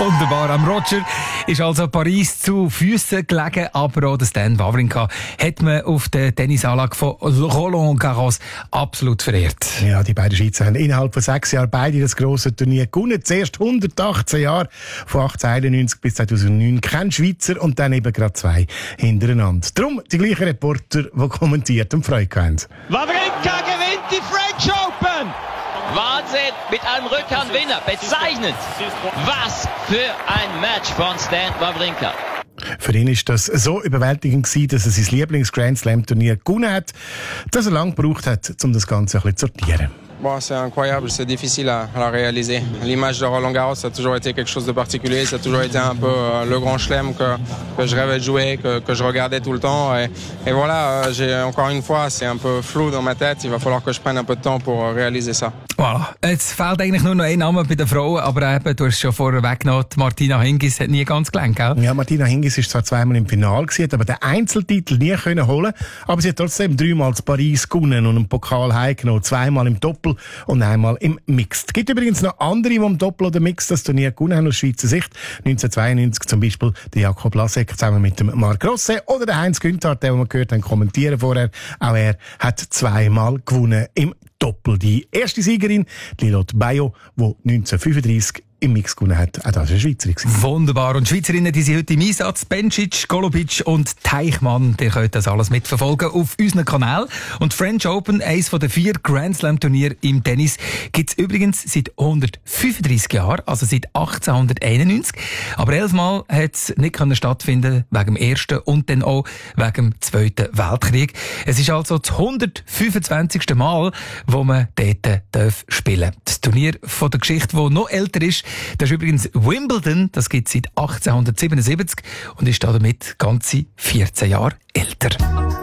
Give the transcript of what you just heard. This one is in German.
Wunderbar. Am Roger ist also Paris zu Füssen gelegen, aber auch Stan Wawrinka hat man auf der Tennisanlage von Roland Garros absolut verehrt. Ja, die beiden Schweizer haben innerhalb von 6 Jahren beide das grosse Turnier gewonnen. Zuerst 118 Jahre, von 1891 bis 2009 kein Schweizer und dann eben gerade 2 hintereinander. Darum die gleichen Reporter, die kommentiert und Freude haben. Wawrinka gewinnt die French Open! Wahnsinn, mit einem Rückhandwinner, bezeichnend. Was für ein Match von Stan Wawrinka. Für ihn war das so überwältigend gewesen, dass er sein Lieblings-Grand-Slam-Turnier gewonnen hat, dass er lange gebraucht hat, um das Ganze ein bisschen zu sortieren. Bon, c'est incroyable, c'est difficile à réaliser. L'image de Roland Garros, ça a toujours été quelque chose de particulier, ça a toujours été un peu le grand chelem que je rêvais de jouer, que je regardais tout le temps. Et voilà, encore une fois, c'est un peu flou dans ma tête, il va falloir que je prenne un peu de temps pour réaliser ça. Voilà. Jetzt fehlt eigentlich nur noch ein Name bei den Frauen, aber eben, du hast es schon vorher weggenommen, Martina Hingis hat nie ganz gelangt, gell? Ja, Martina Hingis war zwar zweimal im Finale gewesen, hat aber den Einzeltitel nie können holen, aber sie hat trotzdem 3-mal zu Paris gewonnen und einen Pokal heimgenommen, 2-mal im Doppel und einmal im Mixed. Es gibt übrigens noch andere, die im Doppel oder Mixed das Turnier gewonnen haben aus Schweizer Sicht. 1992 zum Beispiel der Jakob Lasek zusammen mit dem Marc Rosset oder der Heinz Günther, den wir gehört haben kommentieren vorher. Auch er hat 2-mal gewonnen im Doppel. Die erste Siegerin, Lilotte Bayo, die 1935 im Mix gewonnen hat. Auch das war eine Schweizerin. Wunderbar. Und Schweizerinnen, die sind heute im Einsatz. Bencic, Golubic und Teichmann. Ihr könnt das alles mitverfolgen auf unserem Kanal. Und French Open, eines der 4 Grand Slam Turniere im Tennis, gibt es übrigens seit 135 Jahren, also seit 1891. Aber 11-mal hat es nicht stattfinden wegen dem Ersten und dann auch wegen dem Zweiten Weltkrieg. Es ist also das 125. Mal, wo man dort spielen darf. Das Turnier von der Geschichte, das noch älter ist, das ist übrigens Wimbledon, das gibt es seit 1877 und ist damit ganze 14 Jahre älter.